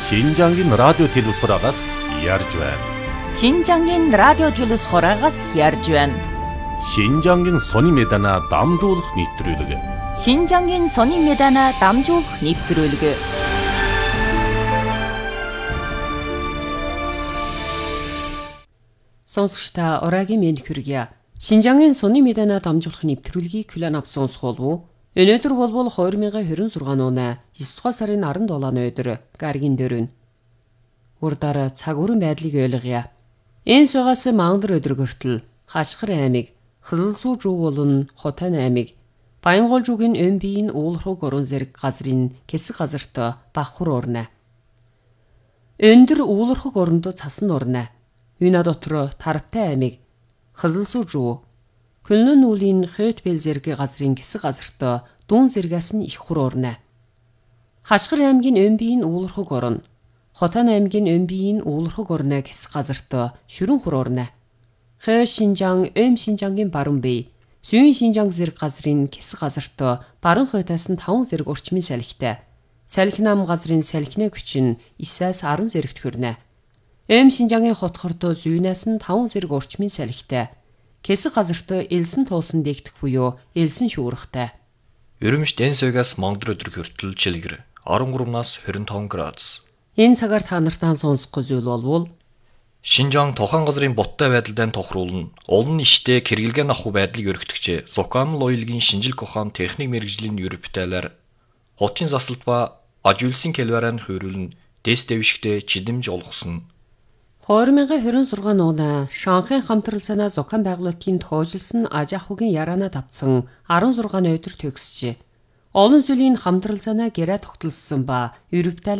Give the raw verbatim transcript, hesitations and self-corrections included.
Шинжангийн радио телевизхораагаас ярьж байна. Шинжангийн радио телевизхораагаас ярьж байна. Шинжангийн сони медана дамжуулах нэвтрүүлэг. Шинжангийн сони медана дамжуулах нэвтрүүлэг. Сонсогчдаа оройгийн мэнд хүргье. Шинжангийн сони медана дамжуулах нэвтрүүлгийг хүлээн авсан сонсгол уу? Өнөөдөр болбол хоёр мянган двадцать шесть оны девять дугаар сарын саран долооны өдөр гаргийн дөрөв. Урдаар цаг үрэн байдлыг ойлгоё. Энэ сугаас мангар өдөр гөртөл Хашгир аймаг, Хызылсуу жуу болон Хотайн аймаг, Баянгол жуугийн Өмбийн уулархуг орон зэрэг газрын хэсэг газарт давхар орно. Өндөр уулархуг оронд цасан орно. Юна дотор Тарвтай аймаг, Хызылсуу жуу, Көлнөн нүлийн Хөтбэл зэрэг газрын хэсэг газарт дүүн зэргээс нь их хур орно. Хашгир аймгийн Өмбийн уулархуг орон, Хотайн аймгийн Өмбийн уулархуг орно хэсэг газарт шүрэн хур орно. Хой Шинжаан, Өм Шинжаангийн баруун бие, Сүйн Шинжаан зэрэг газрын хэсэг газарт баруун хойтоос нь таван зэрэг орчмын салхитай. Салхи нам газрын салхины хүч нь девять-аас десять зэрэгт хүрнэ. Өм Шинжаангийн хот хордоо зүүнээс нь таван зэрэг орчмын салхитай. Хэсэг газарт элсэн туулсан дээгдэх буюу элсэн шуургатай. Ерөнхийдөө энэ сугаас мангар өдөр хүртэл чилгэр десет градус двадцать пять градус. Энэ цагаар та нартай сонсох зүйл болвол Шинжаан тухайн газрын боттой байдалтай тохируулна. Олон иштэй хэрэглэгээ авах байдлыг өргөтгчээ. Зукан лойлгийн шинжил ухаан техник мэргэжлийн ерөнхийлөлөөр хотын засалт ба ажуулсан келваран хөрүүлэн дэс дэвшигтэй чидэмж олгосон. хоёр мянган двадцать шесть оны Шанхай хамтрал санаа Зукан байгууллагын тоожилсон аж ахуйн яраанаа давтсан16 өдөр төгсжээ. Олон зүйлийн хамтрал санаа гэрээ тогтолсон ба Европ